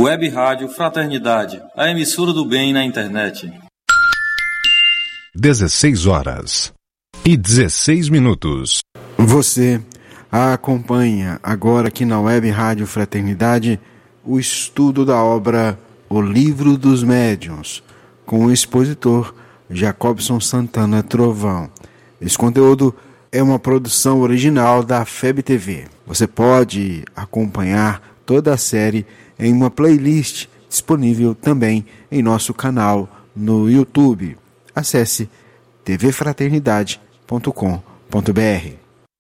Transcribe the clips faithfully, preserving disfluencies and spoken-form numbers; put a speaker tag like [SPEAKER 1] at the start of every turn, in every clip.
[SPEAKER 1] Web Rádio Fraternidade, a emissora do bem na internet.
[SPEAKER 2] dezesseis horas e dezesseis minutos.
[SPEAKER 3] Você acompanha agora aqui na Web Rádio Fraternidade o estudo da obra O Livro dos Médiuns, com o expositor Jacobson Santana Trovão. Esse conteúdo é uma produção original da F E B T V. Você pode acompanhar toda a série em uma playlist disponível também em nosso canal no YouTube. Acesse t v fraternidade ponto com ponto b r.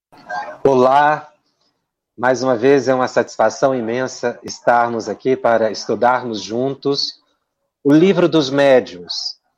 [SPEAKER 4] Olá, mais uma vez é uma satisfação imensa estarmos aqui para estudarmos juntos o Livro dos Médiuns.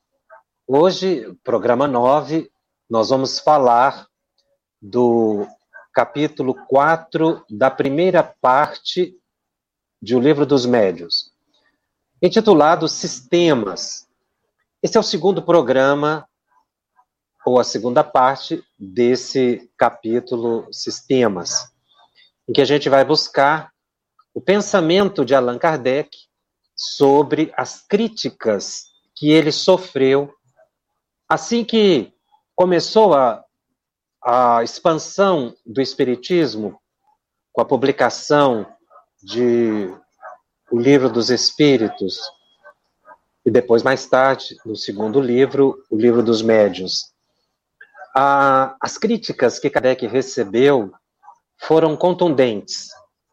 [SPEAKER 4] Hoje, programa nove, nós vamos falar do capítulo quatro da primeira parte de O Livro dos Médiuns, intitulado Sistemas. Esse é o segundo programa, ou a segunda parte desse capítulo Sistemas, em que a gente vai buscar o pensamento de Allan Kardec sobre as críticas que ele sofreu assim que começou a, a expansão do Espiritismo, com a publicação de O Livro dos Espíritos, e depois, mais tarde, no segundo livro, O Livro dos Médiuns. A, as críticas que Kardec recebeu foram contundentes.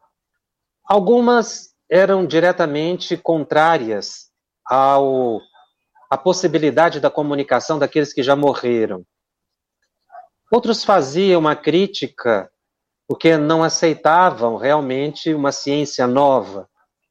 [SPEAKER 4] Algumas eram diretamente contrárias ao, à possibilidade da comunicação daqueles que já morreram. Outros faziam uma crítica porque não aceitavam realmente uma ciência nova.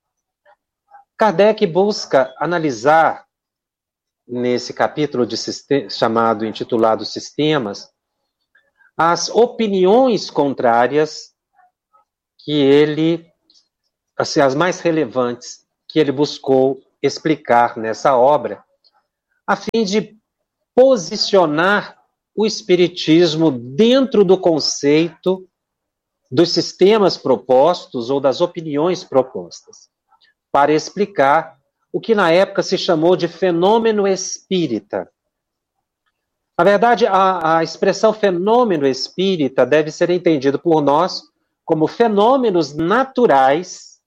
[SPEAKER 4] Kardec busca analisar, nesse capítulo de sistema, chamado, intitulado Sistemas, as opiniões contrárias que ele, assim, as mais relevantes, que ele buscou explicar nessa obra, a fim de posicionar o Espiritismo dentro do conceito dos sistemas propostos ou das opiniões propostas, para explicar o que na época se chamou de fenômeno espírita. Na verdade, a, a expressão fenômeno espírita deve ser entendido por nós como fenômenos naturais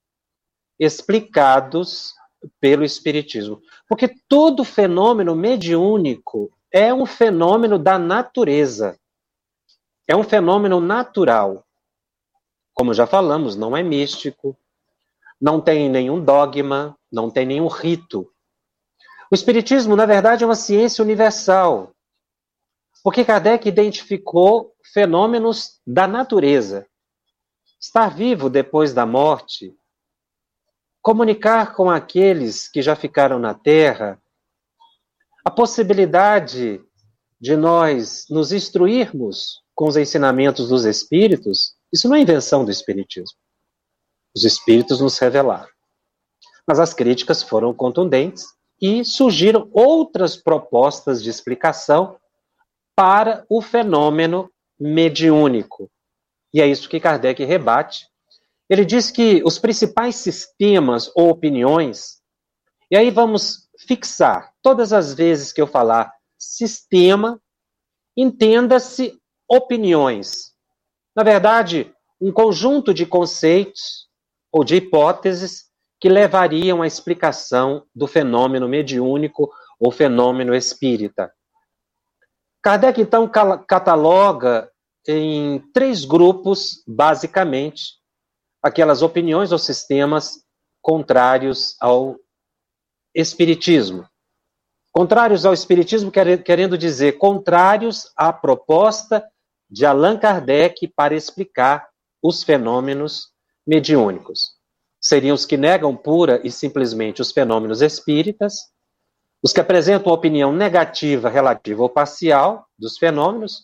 [SPEAKER 4] explicados pelo Espiritismo. Porque todo fenômeno mediúnico é um fenômeno da natureza. É um fenômeno natural. Como já falamos, não é místico, não tem nenhum dogma, não tem nenhum rito. O Espiritismo, na verdade, é uma ciência universal, porque Kardec identificou fenômenos da natureza. Estar vivo depois da morte, comunicar com aqueles que já ficaram na Terra, a possibilidade de nós nos instruirmos com os ensinamentos dos Espíritos, isso não é invenção do Espiritismo. Os Espíritos nos revelaram. Mas as críticas foram contundentes e surgiram outras propostas de explicação para o fenômeno mediúnico. E é isso que Kardec rebate. Ele diz que os principais sistemas ou opiniões, e aí vamos fixar, todas as vezes que eu falar sistema, entenda-se opiniões. Na verdade, um conjunto de conceitos ou de hipóteses que levariam à explicação do fenômeno mediúnico ou fenômeno espírita. Kardec, então, cataloga em três grupos, basicamente, aquelas opiniões ou sistemas contrários ao Espiritismo. Contrários ao Espiritismo, querendo dizer contrários à proposta de Allan Kardec para explicar os fenômenos mediúnicos. Seriam os que negam pura e simplesmente os fenômenos espíritas, os que apresentam opinião negativa relativa ou parcial dos fenômenos,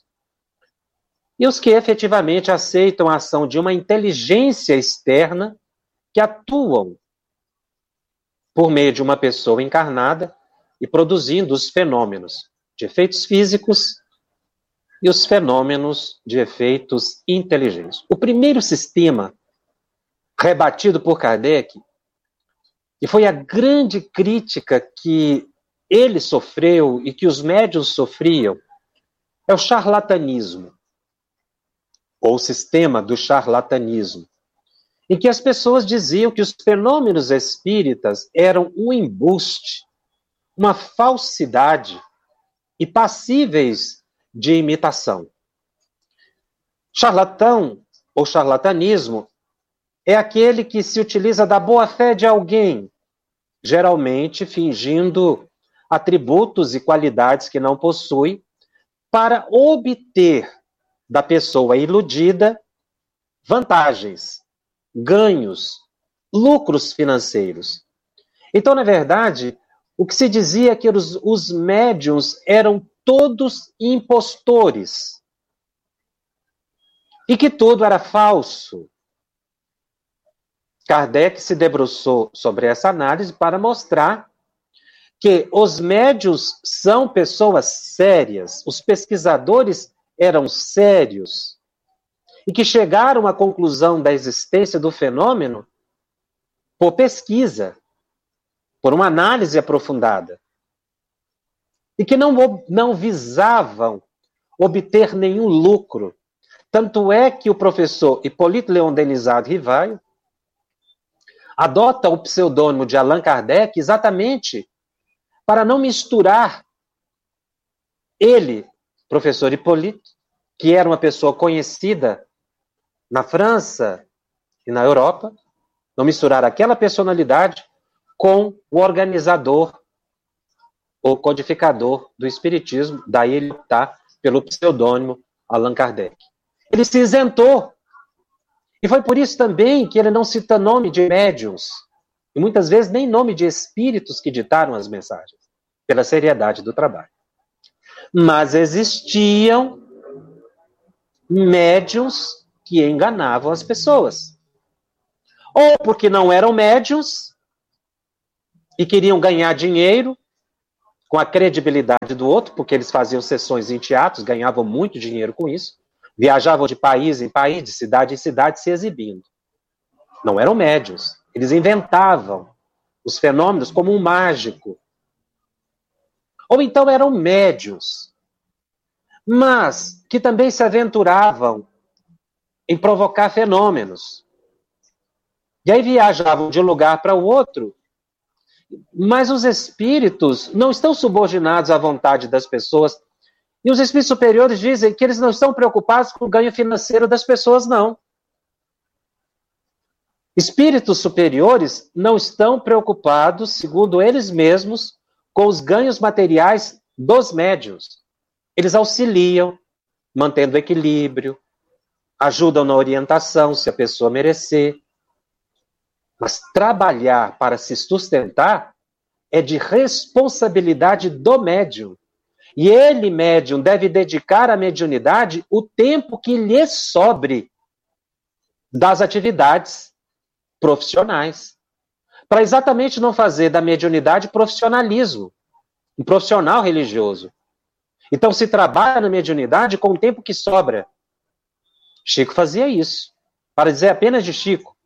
[SPEAKER 4] e os que efetivamente aceitam a ação de uma inteligência externa que atuam por meio de uma pessoa encarnada e produzindo os fenômenos de efeitos físicos e os fenômenos de efeitos inteligentes. O primeiro sistema rebatido por Kardec, e foi a grande crítica que ele sofreu e que os médiuns sofriam, é o charlatanismo, ou o sistema do charlatanismo, em que as pessoas diziam que os fenômenos espíritas eram um embuste, uma falsidade e passíveis de imitação. Charlatão ou charlatanismo é aquele que se utiliza da boa-fé de alguém, geralmente fingindo atributos e qualidades que não possui, para obter da pessoa iludida vantagens, ganhos, lucros financeiros. Então, na verdade, o que se dizia é que os, os médiuns eram todos impostores e que tudo era falso. Kardec se debruçou sobre essa análise para mostrar que os médiuns são pessoas sérias, os pesquisadores eram sérios, e que chegaram à conclusão da existência do fenômeno por pesquisa, por uma análise aprofundada, e que não, não visavam obter nenhum lucro. Tanto é que o professor Hipólito Leon Denizade Rivaio adota o pseudônimo de Allan Kardec exatamente para não misturar ele, professor Hipólito, que era uma pessoa conhecida na França e na Europa, não misturar aquela personalidade com o organizador ou codificador do espiritismo, daí ele optar pelo pseudônimo Allan Kardec. Ele se isentou. E foi por isso também que ele não cita nome de médiuns, e muitas vezes nem nome de espíritos que ditaram as mensagens, pela seriedade do trabalho. Mas existiam médiuns que enganavam as pessoas. Ou porque não eram médiuns e queriam ganhar dinheiro com a credibilidade do outro, porque eles faziam sessões em teatros, ganhavam muito dinheiro com isso, viajavam de país em país, de cidade em cidade, se exibindo. Não eram médiuns. Eles inventavam os fenômenos como um mágico. Ou então eram médiuns, mas que também se aventuravam em provocar fenômenos. E aí viajavam de um lugar para o outro, mas os espíritos não estão subordinados à vontade das pessoas. E os espíritos superiores dizem que eles não estão preocupados com o ganho financeiro das pessoas, não. Espíritos superiores não estão preocupados, segundo eles mesmos, com os ganhos materiais dos médiuns. Eles auxiliam, mantendo o equilíbrio, ajudam na orientação, se a pessoa merecer. Mas trabalhar para se sustentar é de responsabilidade do médium. E ele, médium, deve dedicar à mediunidade o tempo que lhe sobre das atividades profissionais, para exatamente não fazer da mediunidade profissionalismo, um profissional religioso. Então se trabalha na mediunidade com o tempo que sobra. Chico fazia isso, para dizer apenas de Chico.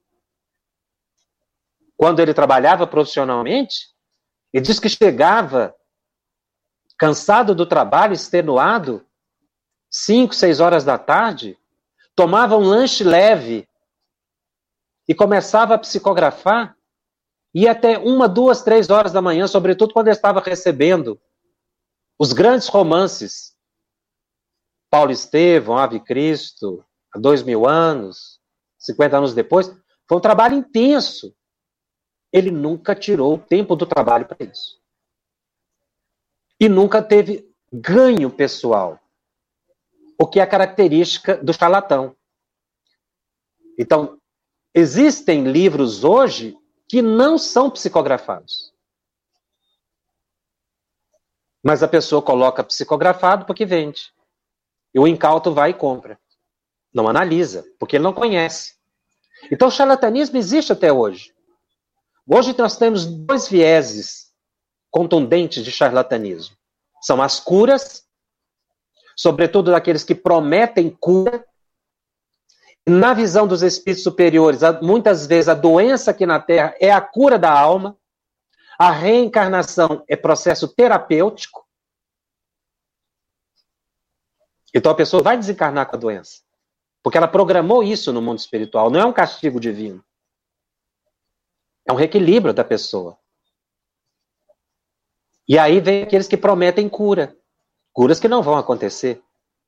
[SPEAKER 4] Quando ele trabalhava profissionalmente, ele diz que chegava cansado do trabalho, extenuado, cinco, seis horas da tarde, tomava um lanche leve e começava a psicografar, ia até uma, duas, três horas da manhã, sobretudo quando ele estava recebendo os grandes romances. Paulo Estevão, Ave Cristo, há dois mil anos, cinquenta anos depois. Foi um trabalho intenso. Ele nunca tirou o tempo do trabalho para isso. E nunca teve ganho pessoal, o que é a característica do charlatão. Então, existem livros hoje que não são psicografados. Mas a pessoa coloca psicografado porque vende. E o incauto vai e compra. Não analisa, porque ele não conhece. Então o charlatanismo existe até hoje. Hoje nós temos dois vieses contundentes de charlatanismo. São as curas, sobretudo daqueles que prometem cura. Na visão dos espíritos superiores, muitas vezes a doença aqui na Terra é a cura da alma, A reencarnação é processo terapêutico. Então a pessoa vai desencarnar com a doença. Porque ela programou isso no mundo espiritual. Não é um castigo divino. É um reequilíbrio da pessoa. E aí vem aqueles que prometem cura. Curas que não vão acontecer.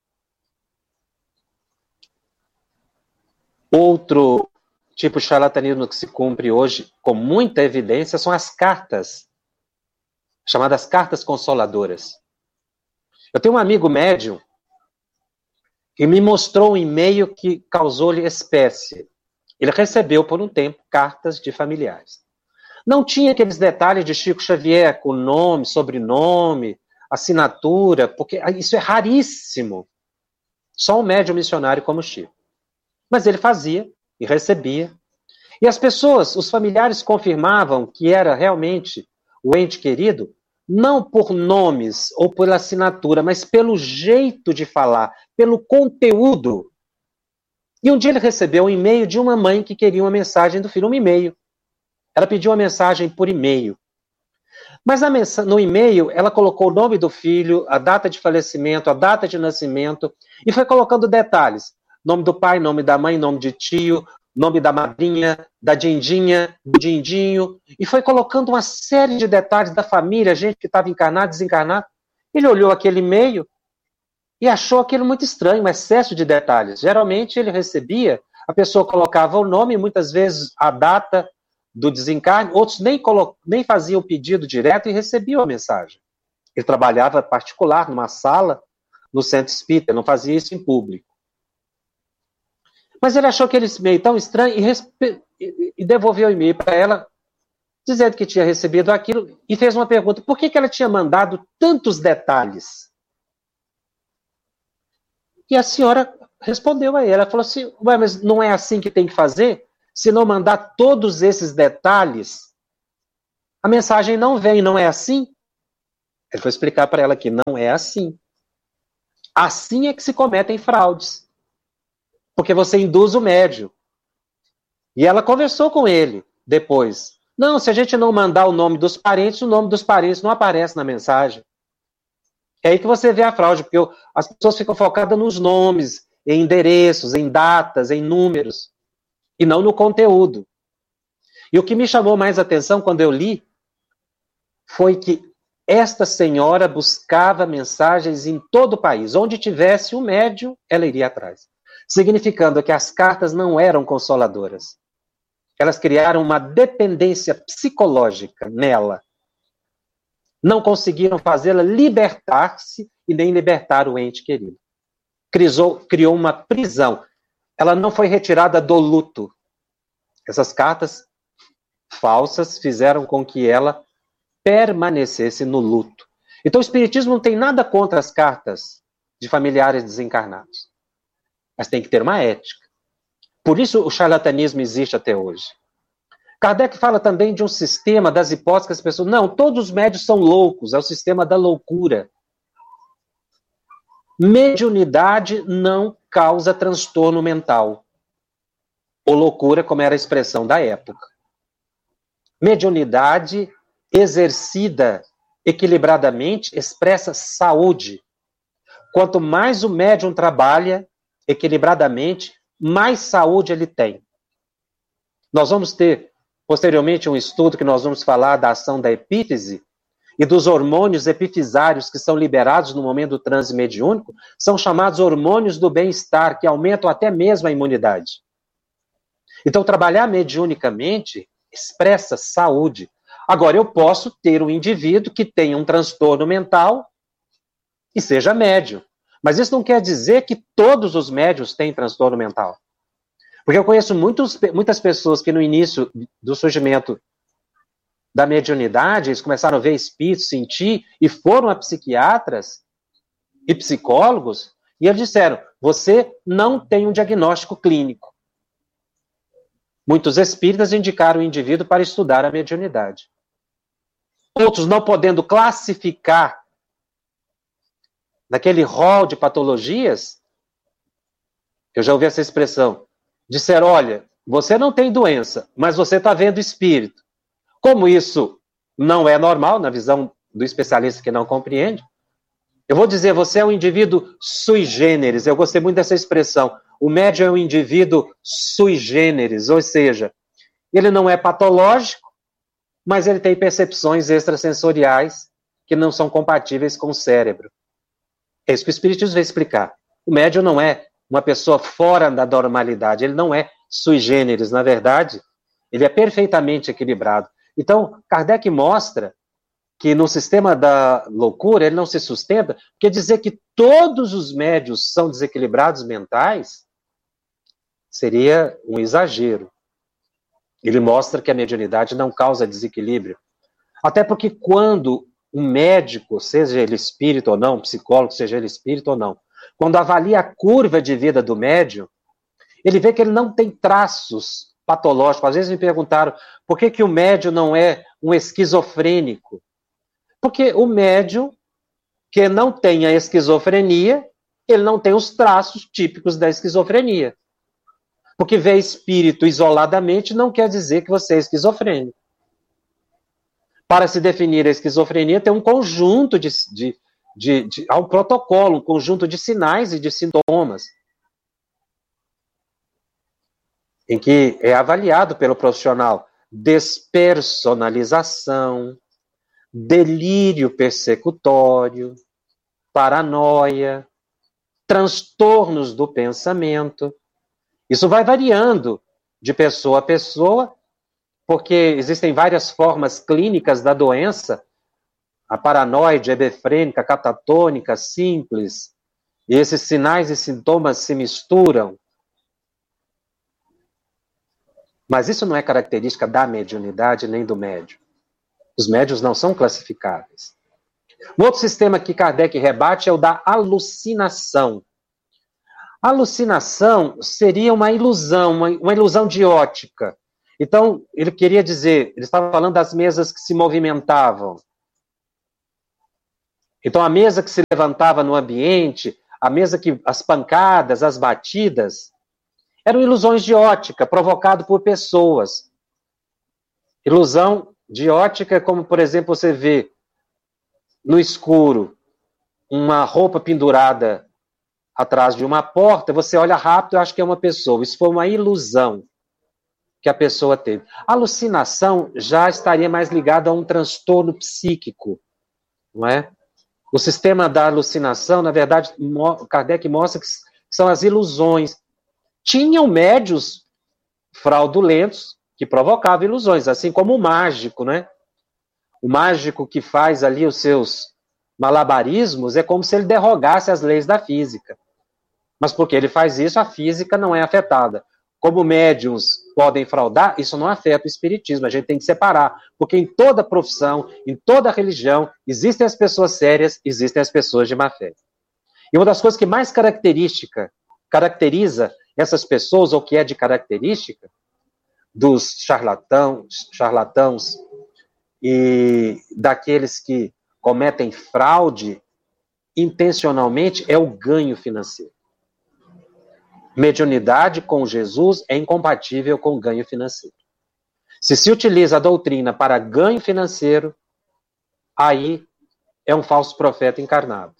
[SPEAKER 4] Outro tipo de charlatanismo que se cumpre hoje com muita evidência são as cartas, chamadas cartas consoladoras. Eu tenho um amigo médium que me mostrou um e-mail que causou-lhe espécie. Ele recebeu por um tempo cartas de familiares. Não tinha aqueles detalhes de Chico Xavier com nome, sobrenome, assinatura, porque isso é raríssimo. Só um médium missionário como Chico. Mas ele fazia e recebia. E as pessoas, os familiares confirmavam que era realmente o ente querido, não por nomes ou pela assinatura, mas pelo jeito de falar, pelo conteúdo. E um dia ele recebeu um e-mail de uma mãe que queria uma mensagem do filho, um e-mail. Ela pediu uma mensagem por e-mail. Mas mens- no e-mail ela colocou o nome do filho, a data de falecimento, a data de nascimento, e foi colocando detalhes. Nome do pai, nome da mãe, nome de tio, nome da madrinha, da dindinha, do dindinho, e foi colocando uma série de detalhes da família, gente que estava encarnada, desencarnada. Ele olhou aquele e-mail e achou aquilo muito estranho, um excesso de detalhes. Geralmente ele recebia, a pessoa colocava o nome, muitas vezes a data do desencarne, outros nem, colo- nem faziam o pedido direto e recebiam a mensagem. Ele trabalhava particular, numa sala, no centro espírita, não fazia isso em público. Mas ele achou aquele e-mail tão estranho e, respe... e devolveu o e-mail para ela, dizendo que tinha recebido aquilo, e fez uma pergunta: por que, que ela tinha mandado tantos detalhes? E a senhora respondeu a ele, ela falou assim: ué, mas não é assim que tem que fazer? Se não mandar todos esses detalhes, a mensagem não vem, não é assim? Ele foi explicar para ela que não é assim. Assim é que se cometem fraudes. Porque você induz o médium. E ela conversou com ele depois. Não, se a gente não mandar o nome dos parentes, o nome dos parentes não aparece na mensagem. É aí que você vê a fraude, porque as pessoas ficam focadas nos nomes, em endereços, em datas, em números, e não no conteúdo. E o que me chamou mais atenção quando eu li foi que esta senhora buscava mensagens em todo o país. Onde tivesse um médium, ela iria atrás. Significando que as cartas não eram consoladoras. Elas criaram uma dependência psicológica nela. Não conseguiram fazê-la libertar-se e nem libertar o ente querido. Criou, criou uma prisão. Ela não foi retirada do luto. Essas cartas falsas fizeram com que ela permanecesse no luto. Então o Espiritismo não tem nada contra as cartas de familiares desencarnados. Mas tem que ter uma ética. Por isso o charlatanismo existe até hoje. Kardec fala também de um sistema das hipóteses que as pessoas... Não, todos os médios são loucos, é o sistema da loucura. Mediunidade não causa transtorno mental. Ou loucura, como era a expressão da época. Mediunidade exercida equilibradamente expressa saúde. Quanto mais o médium trabalha equilibradamente, mais saúde ele tem. Nós vamos ter, posteriormente, um estudo que nós vamos falar da ação da epífise e dos hormônios epifisários que são liberados no momento do transe mediúnico, são chamados hormônios do bem-estar, que aumentam até mesmo a imunidade. Então, trabalhar mediunicamente expressa saúde. Agora, eu posso ter um indivíduo que tenha um transtorno mental e seja médium. Mas isso não quer dizer que todos os médiuns têm transtorno mental. Porque eu conheço muitos, muitas pessoas que no início do surgimento da mediunidade, eles começaram a ver espíritos, sentir, e foram a psiquiatras e psicólogos, e eles disseram: você não tem um diagnóstico clínico. Muitos espíritas indicaram o indivíduo para estudar a mediunidade. Outros, não podendo classificar naquele rol de patologias, eu já ouvi essa expressão, disseram: olha, você não tem doença, mas você está vendo espírito. Como isso não é normal, na visão do especialista que não compreende. Eu vou dizer, você é um indivíduo sui generis. Eu gostei muito dessa expressão. O médium é um indivíduo sui generis, ou seja, ele não é patológico, mas ele tem percepções extrasensoriais que não são compatíveis com o cérebro. É isso que o Espiritismo vai explicar. O médium não é uma pessoa fora da normalidade, ele não é sui generis, na verdade, ele é perfeitamente equilibrado. Então, Kardec mostra que no sistema da loucura ele não se sustenta, porque dizer que todos os médios são desequilibrados mentais seria um exagero. Ele mostra que a mediunidade não causa desequilíbrio. Até porque quando um médico, seja ele espírito ou não, um psicólogo, seja ele espírito ou não, quando avalia a curva de vida do médium, ele vê que ele não tem traços patológicos. Às vezes me perguntaram por que, que o médium não é um esquizofrênico. Porque o médium que não tem a esquizofrenia, ele não tem os traços típicos da esquizofrenia. Porque ver espírito isoladamente não quer dizer que você é esquizofrênico. Para se definir a esquizofrenia, tem um conjunto de, de, de, de há um protocolo, um conjunto de sinais e de sintomas, em que é avaliado pelo profissional despersonalização, delírio persecutório, paranoia, transtornos do pensamento. Isso vai variando de pessoa a pessoa, porque existem várias formas clínicas da doença, a paranoide, hebefrênica, catatônica, simples, e esses sinais e sintomas se misturam. Mas isso não é característica da mediunidade nem do médium. Os médiuns não são classificáveis. Um outro sistema que Kardec rebate é o da alucinação. A alucinação seria uma ilusão, uma, uma ilusão de ótica. Então, ele queria dizer, ele estava falando das mesas que se movimentavam. Então, a mesa que se levantava no ambiente, a mesa que, as pancadas, as batidas, eram ilusões de ótica, provocado por pessoas. Ilusão de ótica é como, por exemplo, você vê no escuro uma roupa pendurada atrás de uma porta, você olha rápido e acha que é uma pessoa. Isso foi uma ilusão que a pessoa teve. A alucinação já estaria mais ligada a um transtorno psíquico, não é? O sistema da alucinação, na verdade, Kardec mostra que são as ilusões. Tinham médios fraudulentos que provocavam ilusões, assim como o mágico, né? O mágico que faz ali os seus malabarismos é como se ele derrogasse as leis da física. Mas porque ele faz isso, a física não é afetada. Como médiuns podem fraudar, isso não afeta o espiritismo. A gente tem que separar. Porque em toda profissão, em toda religião, existem as pessoas sérias, existem as pessoas de má fé. E uma das coisas que mais característica, caracteriza essas pessoas, ou que é de característica, dos charlatãos, charlatãos e daqueles que cometem fraude intencionalmente, é o ganho financeiro. Mediunidade com Jesus é incompatível com ganho financeiro. Se se utiliza a doutrina para ganho financeiro, aí é um falso profeta encarnado.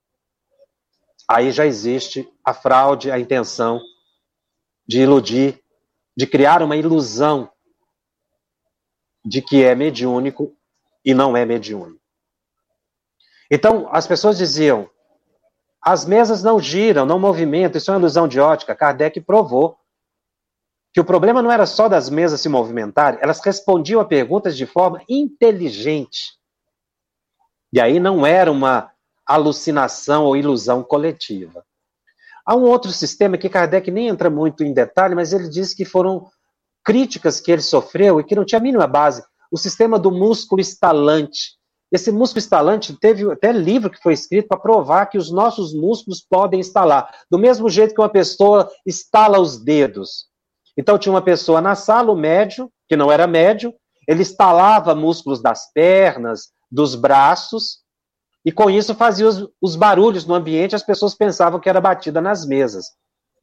[SPEAKER 4] Aí já existe a fraude, a intenção de iludir, de criar uma ilusão de que é mediúnico e não é mediúnico. Então, as pessoas diziam, as mesas não giram, não movimentam, isso é uma ilusão de ótica. Kardec provou que o problema não era só das mesas se movimentarem, elas respondiam a perguntas de forma inteligente. E aí não era uma alucinação ou ilusão coletiva. Há um outro sistema que Kardec nem entra muito em detalhe, mas ele diz que foram críticas que ele sofreu e que não tinha a mínima base. O sistema do músculo estalante. Esse músculo estalante teve até livro que foi escrito para provar que os nossos músculos podem estalar. Do mesmo jeito que uma pessoa estala os dedos. Então tinha uma pessoa na sala, o médium, que não era médium, ele estalava músculos das pernas, dos braços, e com isso fazia os, os barulhos no ambiente, as pessoas pensavam que era batida nas mesas.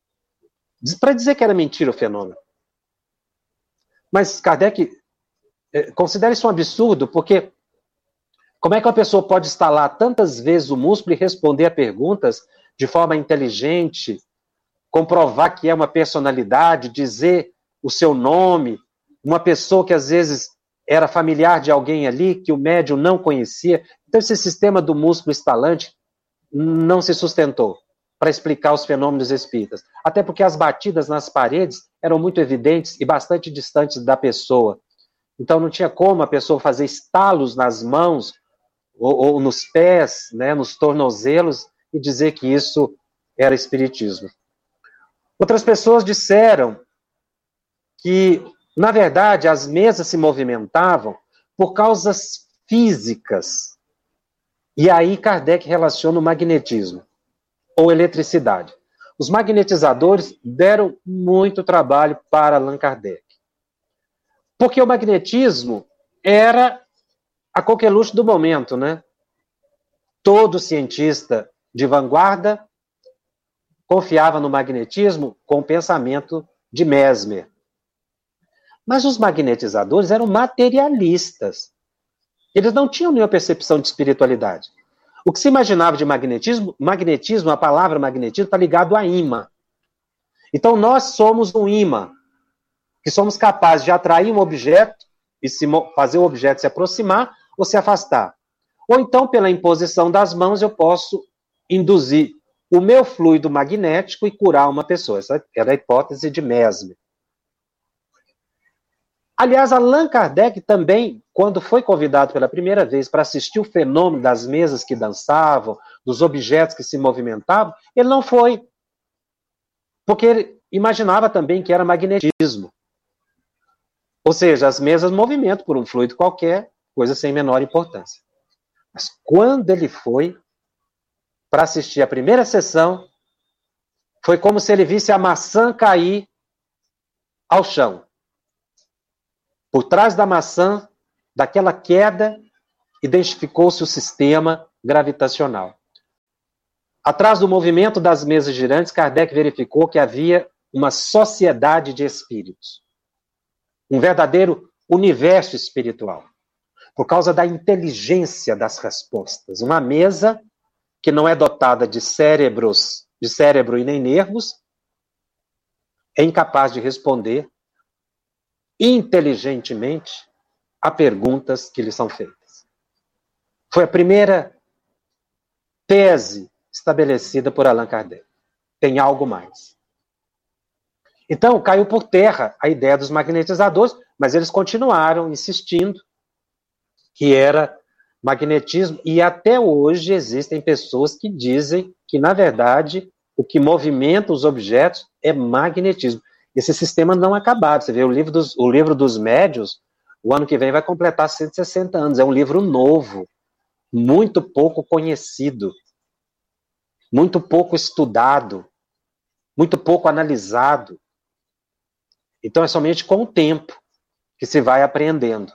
[SPEAKER 4] Para dizer que era mentira o fenômeno. Mas Kardec considero isso um absurdo, porque como é que uma pessoa pode instalar tantas vezes o músculo e responder a perguntas de forma inteligente, comprovar que é uma personalidade, dizer o seu nome, uma pessoa que às vezes era familiar de alguém ali, que o médium não conhecia. Então esse sistema do músculo instalante não se sustentou para explicar os fenômenos espíritas. Até porque as batidas nas paredes eram muito evidentes e bastante distantes da pessoa. Então não tinha como a pessoa fazer estalos nas mãos ou, ou nos pés, né, nos tornozelos, e dizer que isso era espiritismo. Outras pessoas disseram que, na verdade, as mesas se movimentavam por causas físicas. E aí Kardec relaciona o magnetismo ou eletricidade. Os magnetizadores deram muito trabalho para Allan Kardec. Porque o magnetismo era a coqueluche do momento, né? Todo cientista de vanguarda confiava no magnetismo com o pensamento de Mesmer. Mas os magnetizadores eram materialistas. Eles não tinham nenhuma percepção de espiritualidade. O que se imaginava de magnetismo, magnetismo, a palavra magnetismo está ligado a imã. Então nós somos um imã, que somos capazes de atrair um objeto e se, fazer o objeto se aproximar ou se afastar. Ou então, pela imposição das mãos, eu posso induzir o meu fluido magnético e curar uma pessoa. Essa era a hipótese de Mesmer. Aliás, Allan Kardec também, quando foi convidado pela primeira vez para assistir o fenômeno das mesas que dançavam, dos objetos que se movimentavam, ele não foi. Porque ele imaginava também que era magnetismo. Ou seja, as mesas movimentam por um fluido qualquer, coisa sem menor importância. Mas quando ele foi para assistir a primeira sessão, foi como se ele visse a maçã cair ao chão. Por trás da maçã, daquela queda, identificou-se o sistema gravitacional. Atrás do movimento das mesas girantes, Kardec verificou que havia uma sociedade de espíritos. Um verdadeiro universo espiritual. Por causa da inteligência das respostas. Uma mesa que não é dotada de cérebros, de cérebro e nem nervos, é incapaz de responder inteligentemente a perguntas que lhe são feitas. Foi a primeira tese estabelecida por Allan Kardec. Tem algo mais. Então, caiu por terra a ideia dos magnetizadores, mas eles continuaram insistindo que era magnetismo, e até hoje existem pessoas que dizem que, na verdade, o que movimenta os objetos é magnetismo. Esse sistema não acabado. Você vê o livro dos, o livro dos médiuns, o ano que vem vai completar cento e sessenta anos. É um livro novo, muito pouco conhecido, muito pouco estudado, muito pouco analisado. Então é somente com o tempo que se vai aprendendo.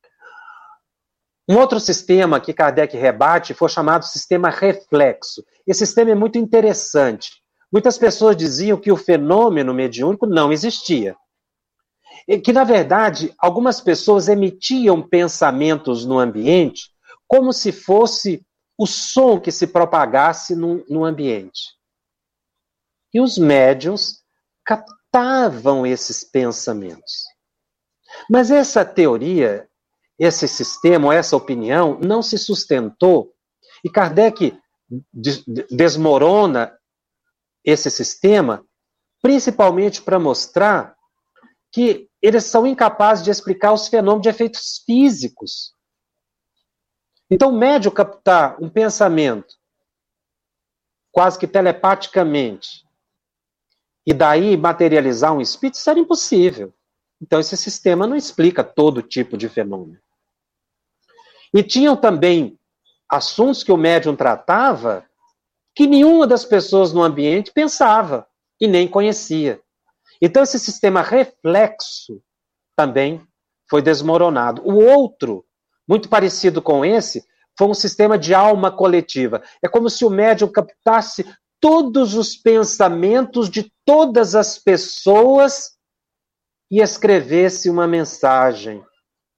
[SPEAKER 4] Um outro sistema que Kardec rebate foi chamado sistema reflexo. Esse sistema é muito interessante. Muitas pessoas diziam que o fenômeno mediúnico não existia. E que, na verdade, algumas pessoas emitiam pensamentos no ambiente como se fosse o som que se propagasse no, no ambiente. E os médiuns captavam esses pensamentos. Mas essa teoria, esse sistema, essa opinião, não se sustentou, e Kardec desmorona esse sistema, principalmente para mostrar que eles são incapazes de explicar os fenômenos de efeitos físicos. Então, o médium captar um pensamento, quase que telepaticamente, e daí materializar um espírito, isso era impossível. Então, esse sistema não explica todo tipo de fenômeno. E tinham também assuntos que o médium tratava que nenhuma das pessoas no ambiente pensava e nem conhecia. Então, esse sistema reflexo também foi desmoronado. O outro, muito parecido com esse, foi um sistema de alma coletiva. É como se o médium captasse todos os pensamentos de todas as pessoas e escrevesse uma mensagem.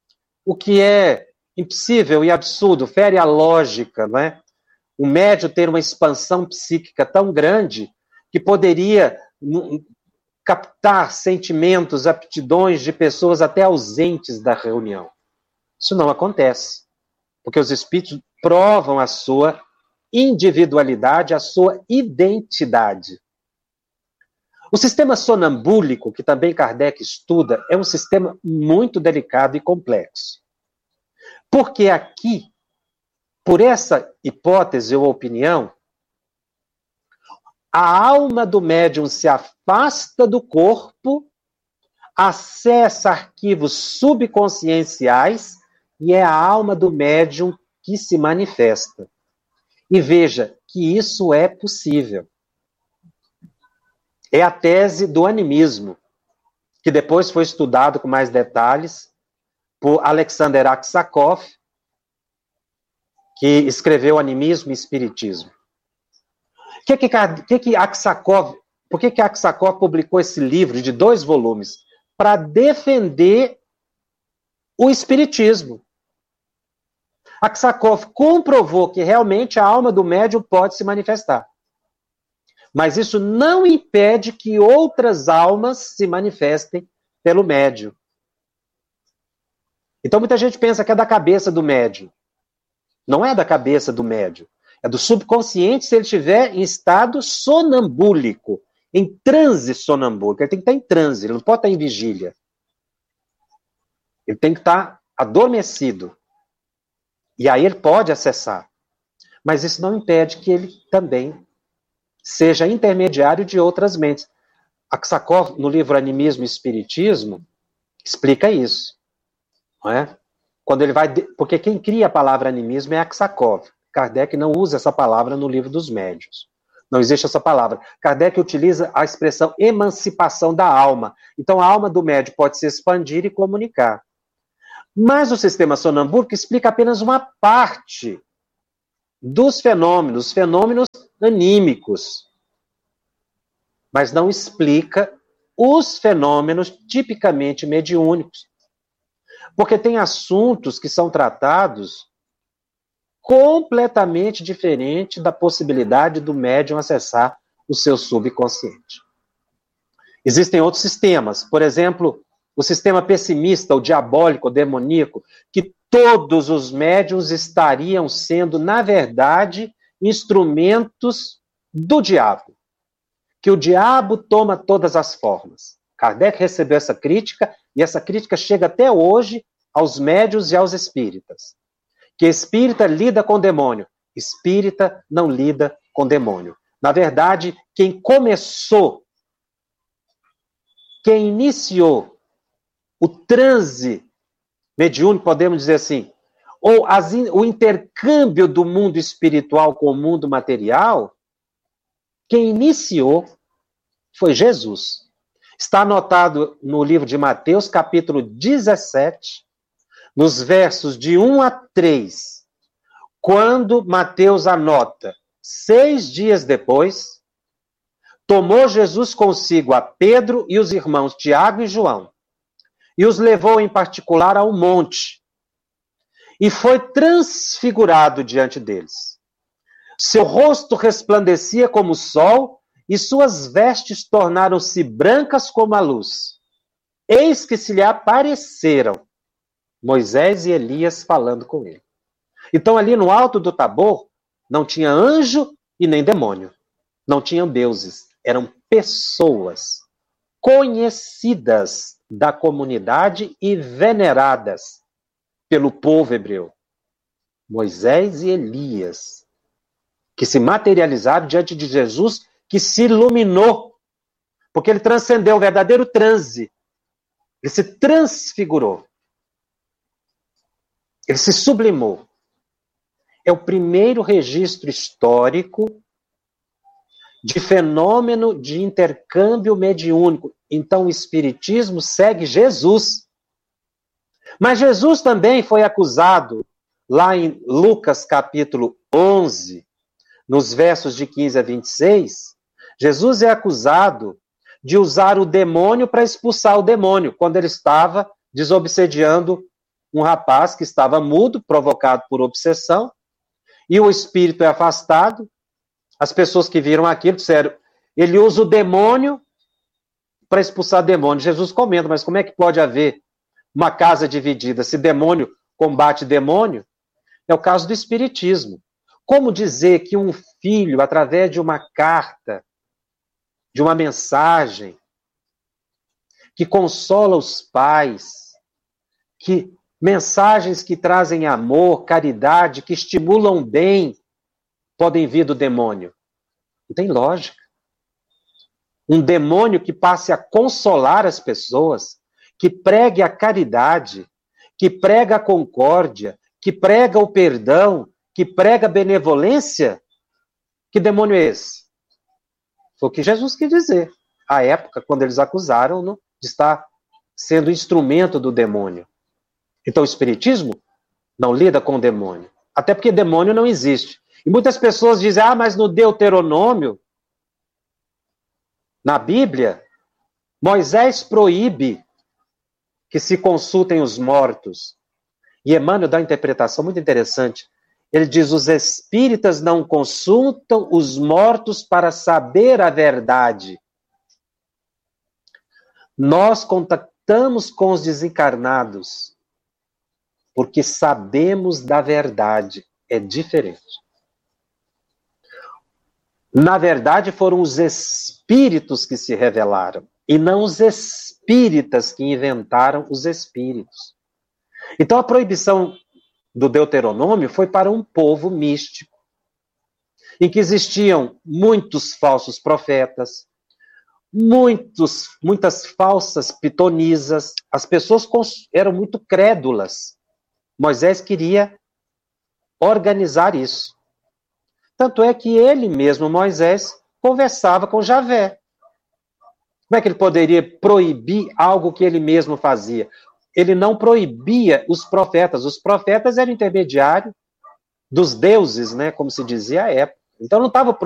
[SPEAKER 4] o que é impossível e absurdo, fere a lógica, não é? O médium ter uma expansão psíquica tão grande que poderia captar sentimentos, aptidões de pessoas até ausentes da reunião. Isso não acontece, porque os espíritos provam a sua individualidade, a sua identidade. O sistema sonambúlico, que também Kardec estuda, é um sistema muito delicado e complexo. Porque aqui, por essa hipótese ou opinião, a alma do médium se afasta do corpo, acessa arquivos subconscienciais e é a alma do médium que se manifesta. E veja que isso é possível. É a tese do animismo, que depois foi estudado com mais detalhes por Alexander Aksakov, que escreveu Animismo e Espiritismo. Que que, que, que Aksakov, por que, que Aksakov publicou esse livro de dois volumes? Para defender o Espiritismo. Aksakov comprovou que realmente a alma do médium pode se manifestar. Mas isso não impede que outras almas se manifestem pelo médium. Então muita gente pensa que é da cabeça do médium. Não é da cabeça do médium. É do subconsciente se ele estiver em estado sonambúlico, em transe sonambúlico. Ele tem que estar em transe, ele não pode estar em vigília. Ele tem que estar adormecido. E aí ele pode acessar. Mas isso não impede que ele também seja intermediário de outras mentes. Aksakov, no livro Animismo e Espiritismo, explica isso. Não é? Quando ele vai... De... Porque quem cria a palavra animismo é Aksakov. Kardec não usa essa palavra no livro dos médiuns. Não existe essa palavra. Kardec utiliza a expressão emancipação da alma. Então a alma do médium pode se expandir e comunicar. Mas o sistema sonambúlico explica apenas uma parte dos fenômenos, os fenômenos anímicos. Mas não explica os fenômenos tipicamente mediúnicos. Porque tem assuntos que são tratados completamente diferente da possibilidade do médium acessar o seu subconsciente. Existem outros sistemas, por exemplo, o sistema pessimista, o diabólico, o demoníaco, que todos os médiuns estariam sendo, na verdade, instrumentos do diabo. Que o diabo toma todas as formas. Kardec recebeu essa crítica, e essa crítica chega até hoje aos médiuns e aos espíritas. Que espírita lida com demônio, espírita não lida com demônio. Na verdade, quem começou, quem iniciou o transe mediúnico, podemos dizer assim, ou as, o intercâmbio do mundo espiritual com o mundo material, quem iniciou foi Jesus. Está anotado no livro de Mateus, capítulo dezessete, nos versos de um a três, quando Mateus anota, seis dias depois, tomou Jesus consigo a Pedro e os irmãos Tiago e João, e os levou em particular ao monte, e foi transfigurado diante deles. Seu rosto resplandecia como o sol, e suas vestes tornaram-se brancas como a luz. Eis que se lhe apareceram Moisés e Elias falando com ele. Então ali no alto do Tabor, não tinha anjo e nem demônio. Não tinham deuses. Eram pessoas conhecidas da comunidade e veneradas pelo povo hebreu. Moisés e Elias, que se materializaram diante de Jesus, que se iluminou, porque ele transcendeu o verdadeiro transe. Ele se transfigurou. Ele se sublimou. É o primeiro registro histórico de fenômeno de intercâmbio mediúnico. Então o Espiritismo segue Jesus. Mas Jesus também foi acusado, lá em Lucas capítulo onze, nos versos de quinze a vinte e seis, Jesus é acusado de usar o demônio para expulsar o demônio, quando ele estava desobsediando um rapaz que estava mudo, provocado por obsessão, e o espírito é afastado. As pessoas que viram aquilo disseram, ele usa o demônio para expulsar demônio. Jesus comenta, mas como é que pode haver uma casa dividida se demônio combate demônio? É o caso do espiritismo. Como dizer que um filho, através de uma carta, de uma mensagem, que consola os pais, que mensagens que trazem amor, caridade, que estimulam bem, podem vir do demônio? Não tem lógica. Um demônio que passe a consolar as pessoas, que pregue a caridade, que prega a concórdia, que prega o perdão, que prega a benevolência, que demônio é esse? Foi o que Jesus quis dizer, à época, quando eles acusaram-no de estar sendo instrumento do demônio. Então o espiritismo não lida com o demônio, até porque demônio não existe. E muitas pessoas dizem, ah, mas no Deuteronômio, na Bíblia, Moisés proíbe que se consultem os mortos. E Emmanuel dá uma interpretação muito interessante. Ele diz, os espíritas não consultam os mortos para saber a verdade. Nós contactamos com os desencarnados porque sabemos da verdade. É diferente. Na verdade, foram os espíritos que se revelaram, e não os espíritas que inventaram os espíritos. Então, a proibição do Deuteronômio foi para um povo místico, em que existiam muitos falsos profetas, muitos, muitas falsas pitonisas, as pessoas eram muito crédulas. Moisés queria organizar isso. Tanto é que ele mesmo, Moisés, conversava com Javé. Como é que ele poderia proibir algo que ele mesmo fazia? Ele não proibia os profetas. Os profetas eram intermediários dos deuses, né, como se dizia à época. Então não estava